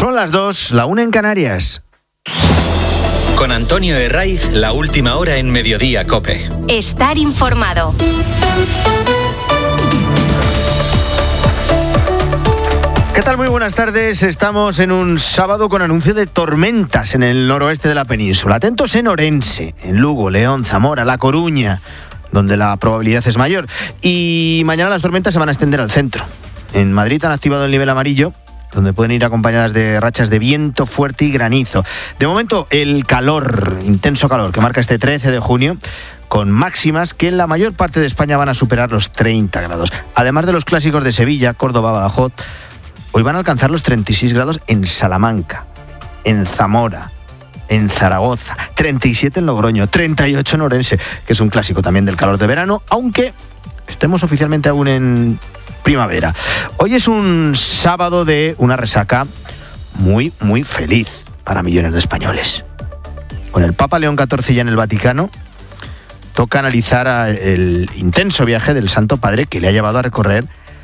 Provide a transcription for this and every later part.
Son las 2, la 1 en Canarias. Con Antonio Herraiz, la última hora en Mediodía COPE. Estar informado. ¿Qué tal? Muy buenas tardes. Estamos en un sábado con anuncio de tormentas en el noroeste de la península. Atentos en Orense, en Lugo, León, Zamora, La Coruña, donde la probabilidad es mayor. Y mañana las tormentas se van a extender al centro. En Madrid han activado el nivel amarillo, donde pueden ir acompañadas de rachas de viento fuerte y granizo. De momento, el calor, intenso calor, que marca este 13 de junio, con máximas que en la mayor parte de España van a superar los 30 grados. Además de los clásicos de Sevilla, Córdoba, Badajoz, hoy van a alcanzar los 36 grados en Salamanca, en Zamora, en Zaragoza, 37 en Logroño, 38 en Orense, que es un clásico también del calor de verano, aunque estemos oficialmente aún en primavera. Hoy es un sábado de una resaca muy, muy feliz para millones de españoles. Con el Papa León XIV ya en el Vaticano, toca analizar el intenso viaje del Santo Padre que le ha llevado a recorrer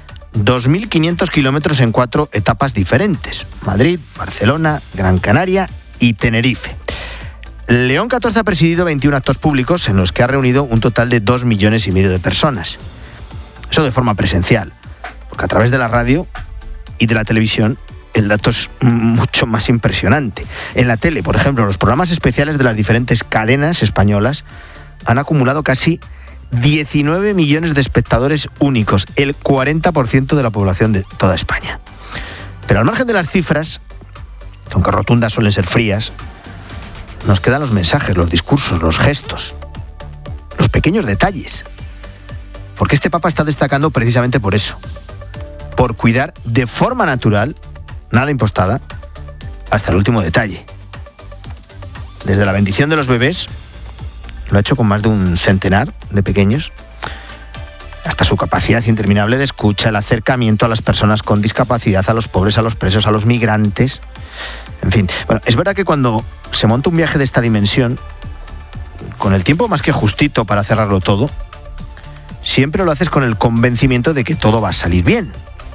2.500 kilómetros en 4 etapas diferentes: Madrid, Barcelona, Gran Canaria y Tenerife. León XIV ha presidido 21 actos públicos en los que ha reunido un total de 2,5 millones de personas. Eso de forma presencial, porque a través de la radio y de la televisión el dato es mucho más impresionante. En la tele, por ejemplo, los programas especiales de las diferentes cadenas españolas han acumulado casi 19 millones de espectadores únicos, el 40% de la población de toda España. Pero al margen de las cifras, que aunque rotundas suelen ser frías, nos quedan los mensajes, los discursos, los gestos, los pequeños detalles. Porque este Papa está destacando precisamente por eso, por cuidar de forma natural, nada impostada, hasta el último detalle. Desde la bendición de los bebés, lo ha hecho con más de un centenar de pequeños, hasta su capacidad interminable de escucha, el acercamiento a las personas con discapacidad, a los pobres, a los presos, a los migrantes. En fin, bueno, es verdad que cuando se monta un viaje de esta dimensión, con el tiempo más que justito para cerrarlo todo, siempre lo haces con el convencimiento de que todo va a salir bien,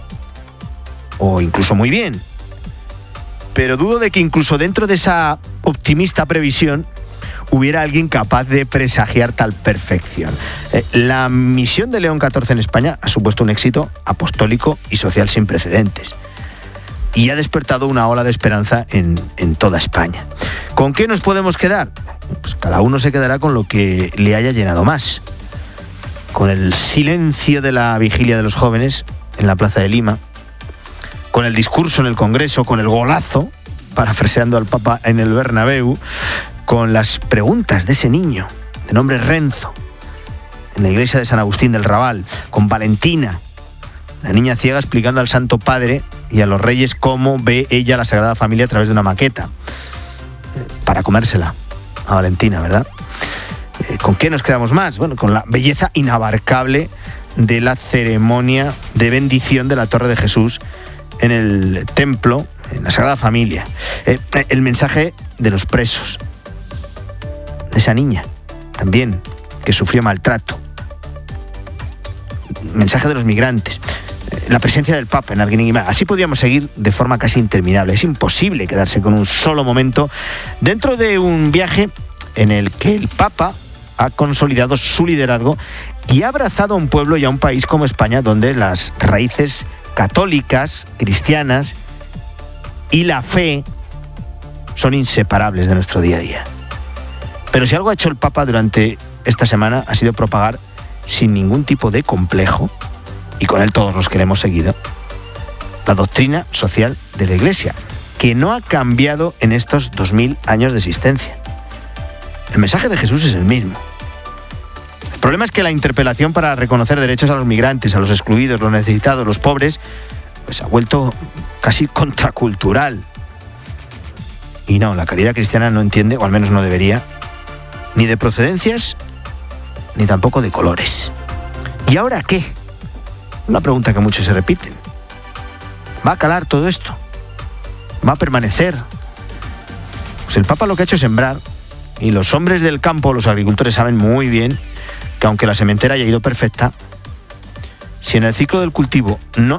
o incluso muy bien. Pero dudo de que incluso dentro de esa optimista previsión hubiera alguien capaz de presagiar tal perfección. La misión de León XIV en España ha supuesto un éxito apostólico y social sin precedentes, y ha despertado una ola de esperanza en toda España. ¿Con qué nos podemos quedar? Pues cada uno se quedará con lo que le haya llenado más. Con el silencio de la vigilia de los jóvenes en la Plaza de Lima, con el discurso en el Congreso, con el golazo, parafraseando al Papa en el Bernabéu, con las preguntas de ese niño, de nombre Renzo, en la iglesia de San Agustín del Raval, con Valentina, la niña ciega explicando al Santo Padre y a los reyes cómo ve ella la Sagrada Familia a través de una maqueta, para comérsela a Valentina, ¿verdad? ¿Con qué nos quedamos más? Bueno, con la belleza inabarcable de la ceremonia de bendición de la Torre de Jesús en el templo, en la Sagrada Familia. El mensaje de los presos, de esa niña también, que sufrió maltrato. Mensaje de los migrantes. La presencia del Papa en Arguineguín. Así podríamos seguir de forma casi interminable. Es imposible quedarse con un solo momento dentro de un viaje en el que el Papa ha consolidado su liderazgo y ha abrazado a un pueblo y a un país como España, donde las raíces católicas, cristianas y la fe son inseparables de nuestro día a día. Pero si algo ha hecho el Papa durante esta semana ha sido propagar sin ningún tipo de complejo, y con él todos los que le hemos seguido, la doctrina social de la Iglesia, que no ha cambiado en estos 2000 años de existencia. El mensaje de Jesús es el mismo. El problema es que la interpelación para reconocer derechos a los migrantes, a los excluidos, los necesitados, los pobres, pues ha vuelto casi contracultural. Y no, la caridad cristiana no entiende, o al menos no debería, ni de procedencias, ni tampoco de colores. ¿Y ahora qué? Una pregunta que muchos se repiten. ¿Va a calar todo esto? ¿Va a permanecer? Pues el Papa lo que ha hecho es sembrar, y los hombres del campo, los agricultores, saben muy bien que aunque la sementera haya ido perfecta, si en el ciclo del cultivo no